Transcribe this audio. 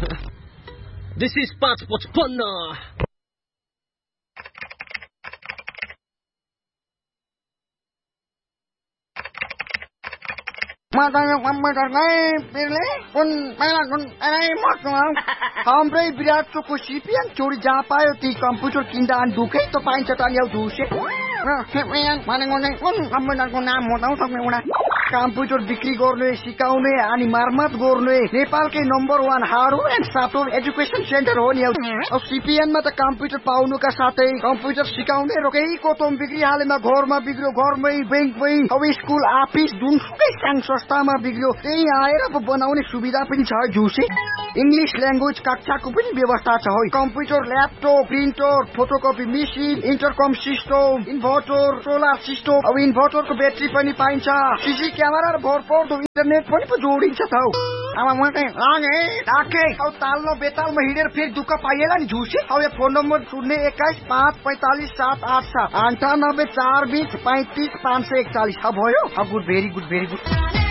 This is 555. Matanya komputer ngay pilih kun melan kun anai mat ngam hambre birat को CPN चोरी जहाँ पायो ती कम्प्युटर किन्दा अनि दुखै त पाइन्छ त अनि दुसे सीपीएन भनेको नै कुन कम्प्युटरको नाम हो त सक्ने कम्प्युटर बिक्री गर्ने सिकाउने अनि मर्मत गर्ने नेपालकै number 1 hardware and software education centre हो नि अब सीपीएन मा त कम्प्युटर पाउनुका साथै कम्प्युटर सिकाउने रोकै कोतम बिक्री हालेमा घरमा बिग्रो घरमै बैंकमै अब स्कुल अफिस जुनसुकै संस्थामा बिग्रियो त्यही आएर बनाउने सुविधा पनि छ जुसे इंग्लिश ल्याङ्ग्वेज कक्षाको पनि व्यवस्था छ है computer laptop printer photocopy machine इन्टरकम system inverter solar system अब इन्भर्टरको ब्याट्री पनि पाइन्छ सीसी क्यामेरा र भरपर्दो इन्टरनेट पनि जोडिन्छ त अब म चाहिँ लागे राखे अब तालमा बेतालमा हिँडेर फेरि दुःख पाइएला नि झुसे अब यो फोन नम्बर 021545787 9842350541 भयो अब गुड भेरी गुड